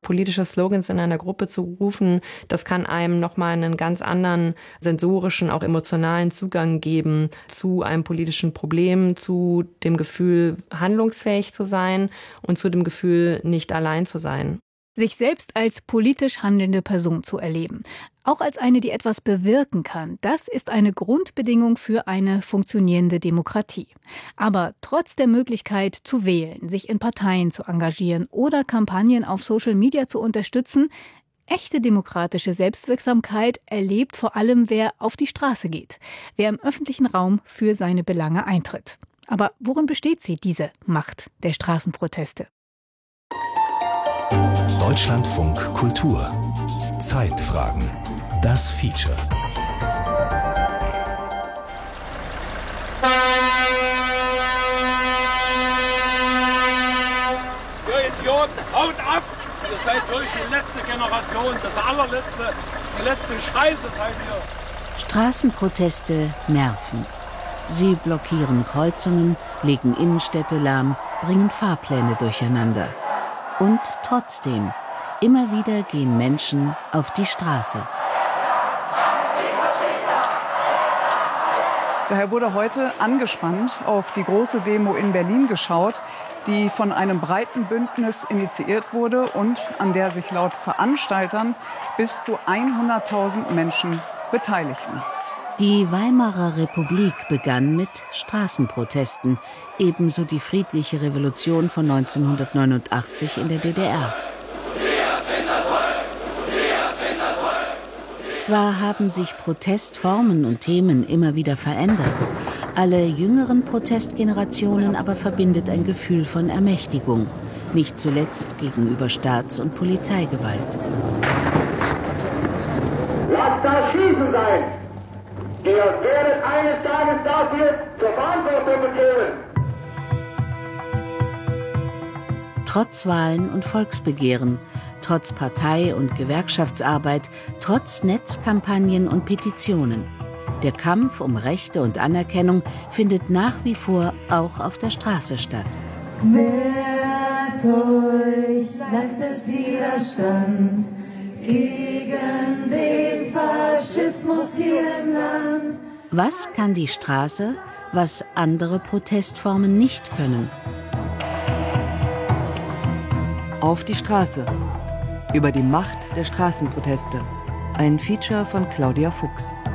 politische Slogans in einer Gruppe zu rufen, das kann einem nochmal einen ganz anderen sensorischen, auch emotionalen Zugang geben zu einem politischen Problem, zu dem Gefühl, handlungsfähig zu sein und zu dem Gefühl, nicht allein zu sein. Sich selbst als politisch handelnde Person zu erleben, auch als eine, die etwas bewirken kann, das ist eine Grundbedingung für eine funktionierende Demokratie. Aber trotz der Möglichkeit zu wählen, sich in Parteien zu engagieren oder Kampagnen auf Social Media zu unterstützen, echte demokratische Selbstwirksamkeit erlebt vor allem, wer auf die Straße geht, wer im öffentlichen Raum für seine Belange eintritt. Aber worin besteht sie, diese Macht der Straßenproteste? Deutschlandfunk Kultur. Zeitfragen. Das Feature. Ihr Idioten, haut ab! Ihr seid wirklich die letzte Generation, das allerletzte, die letzte Scheiße-Teil hier. Straßenproteste nerven. Sie blockieren Kreuzungen, legen Innenstädte lahm, bringen Fahrpläne durcheinander. Und trotzdem, immer wieder gehen Menschen auf die Straße. Daher wurde heute angespannt auf die große Demo in Berlin geschaut, die von einem breiten Bündnis initiiert wurde und an der sich laut Veranstaltern bis zu 100.000 Menschen beteiligten. Die Weimarer Republik begann mit Straßenprotesten, ebenso die friedliche Revolution von 1989 in der DDR. Zwar haben sich Protestformen und Themen immer wieder verändert, alle jüngeren Protestgenerationen aber verbindet ein Gefühl von Ermächtigung, nicht zuletzt gegenüber Staats- und Polizeigewalt. Lasst das Schießen sein! Ihr werdet eines Tages dafür zur Verantwortung bekehren. Trotz Wahlen und Volksbegehren, trotz Partei- und Gewerkschaftsarbeit, trotz Netzkampagnen und Petitionen. Der Kampf um Rechte und Anerkennung findet nach wie vor auch auf der Straße statt. Wehrt euch, leistet Widerstand gegen den Faschismus hier im Land. Was kann die Straße, was andere Protestformen nicht können? Auf die Straße. Über die Macht der Straßenproteste. Ein Feature von Claudia Fuchs.